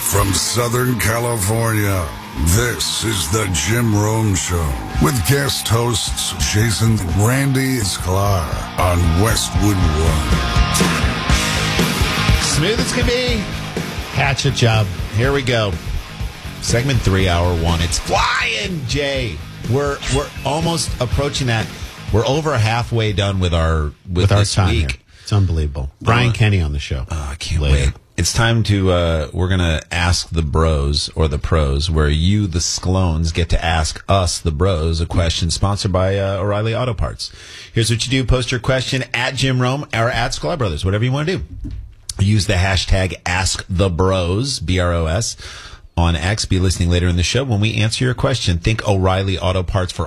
From Southern California, this is the Jim Rome Show with guest hosts Jason Randy Sklar on Westwood One. Smooth as can be. Hatchet job. Here we go. Segment 3, hour 1. It's flying, Jay. We're almost approaching that. We're over halfway done with our time week. Here. It's unbelievable. Brian Kenny on the show. Oh, I can't wait. It's time to, we're going to ask the bros or the pros, where you, the Sklones, get to ask us, the bros, a question sponsored by O'Reilly Auto Parts. Here's what you do. Post your question at Jim Rome or at Sklar Brothers, whatever you want to do. Use the hashtag AskTheBros, B-R-O-S, on X. Be listening later in the show when we answer your question. Think O'Reilly Auto Parts for